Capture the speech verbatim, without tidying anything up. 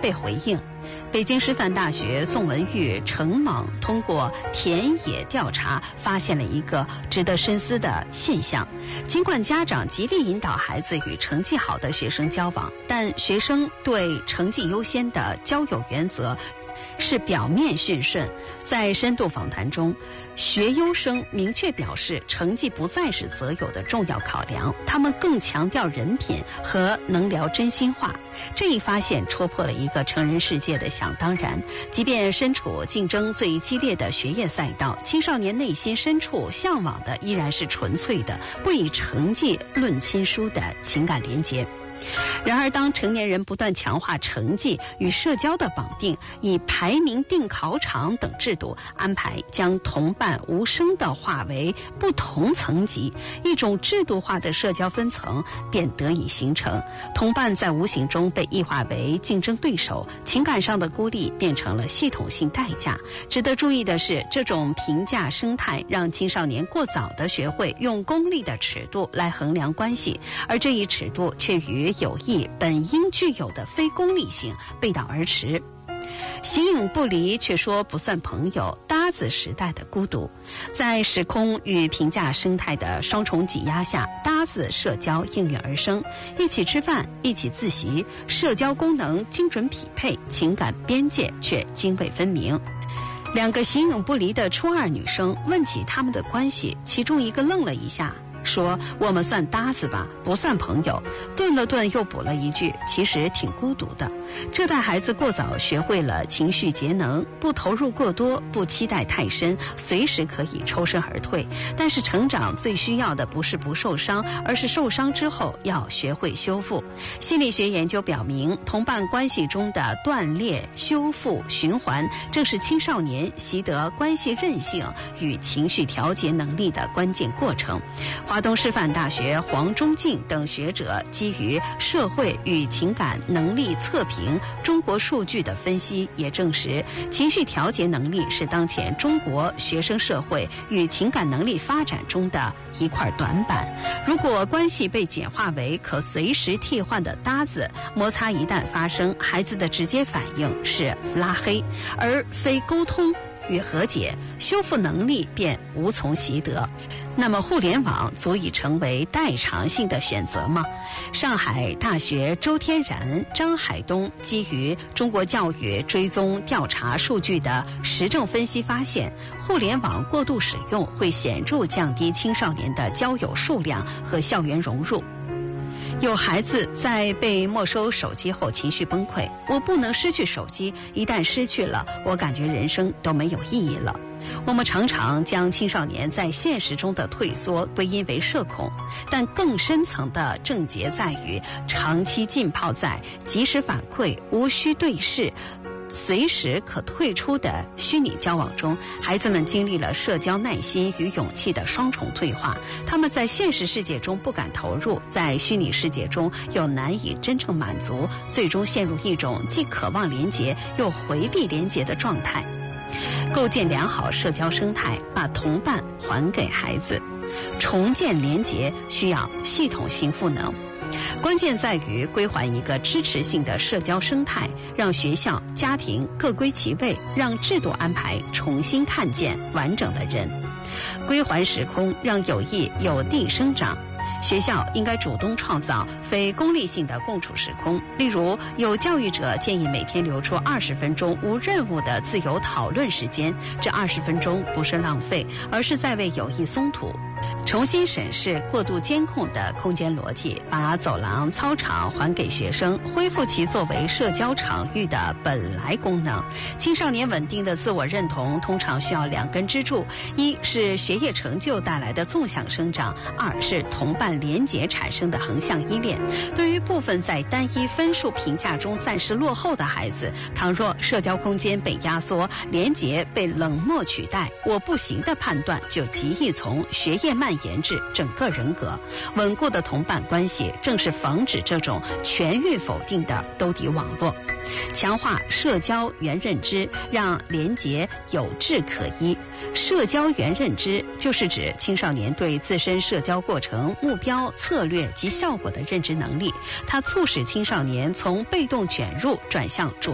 被回应。北京师范大学宋文玉、程猛通过田野调查发现了一个值得深思的现象：尽管家长极力引导孩子与成绩好的学生交往，但学生对成绩优先的交友原则是表面驯顺。在深度访谈中，学优生明确表示，成绩不再是择友的重要考量，他们更强调人品和能聊真心话。这一发现戳破了一个成人世界的想当然，即便身处竞争最激烈的学业赛道，青少年内心深处向往的依然是纯粹的、不以成绩论亲疏的情感连结。然而，当成年人不断强化成绩与社交的绑定，以排名定考场等制度安排将同伴无声地划为不同层级，一种制度化的社交分层便得以形成。同伴在无形中被异化为竞争对手，情感上的孤立变成了系统性代价。值得注意的是，这种评价生态让青少年过早地学会用功利的尺度来衡量关系，而这一尺度却与友谊本应具有的非功利性背道而驰。形影不离却说不算朋友，搭子时代的孤独。在时空与评价生态的双重挤压下，搭子社交应运而生，一起吃饭，一起自习，社交功能精准匹配，情感边界却泾渭分明。两个形影不离的初二女生问起他们的关系，其中一个愣了一下，说我们算搭子吧，不算朋友。顿了顿又补了一句，其实挺孤独的。这代孩子过早学会了情绪节能，不投入过多，不期待太深，随时可以抽身而退。但是成长最需要的不是不受伤，而是受伤之后要学会修复。心理学研究表明，同伴关系中的断裂、修复、循环，正是青少年习得关系韧性与情绪调节能力的关键过程。华东师范大学黄忠敬等学者基于社会与情感能力测评中国数据的分析，也证实情绪调节能力是当前中国学生社会与情感能力发展中的一块短板。如果关系被简化为可随时替换的搭子，摩擦一旦发生，孩子的直接反应是拉黑，而非沟通与和解，修复能力便无从习得。那么互联网足以成为代偿性的选择吗？上海大学周天然、张海东基于中国教育追踪调查数据的实证分析发现，互联网过度使用会显著降低青少年的交友数量和校园融入。有孩子在被没收手机后情绪崩溃，我不能失去手机，一旦失去了，我感觉人生都没有意义了。我们常常将青少年在现实中的退缩归因为社恐，但更深层的症结在于长期浸泡在及时反馈、无需对视、随时可退出的虚拟交往中，孩子们经历了社交耐心与勇气的双重退化。他们在现实世界中不敢投入，在虚拟世界中又难以真正满足，最终陷入一种既渴望连结又回避连结的状态。构建良好社交生态，把同伴还给孩子，重建连结需要系统性赋能。关键在于归还一个支持性的社交生态，让学校、家庭各归其位，让制度安排重新看见完整的人，归还时空，让友谊有地生长。学校应该主动创造非功利性的共处时空，例如有教育者建议每天留出二十分钟无任务的自由讨论时间，这二十分钟不是浪费，而是在为友谊松土。重新审视过度监控的空间逻辑，把走廊、操场还给学生，恢复其作为社交场域的本来功能。青少年稳定的自我认同通常需要两根支柱，一是学业成就带来的纵向生长，二是同伴连结产生的横向依恋。对于部分在单一分数评价中暂时落后的孩子，倘若社交空间被压缩，连结被冷漠取代，我不行的判断就极易从学业蔓延至整个人格。稳固的同伴关系正是防止这种全域否定的兜底网络。强化社交原认知，让连结有质可依。社交原认知就是指青少年对自身社交过程、目标、策略及效果的认知能力，它促使青少年从被动卷入转向主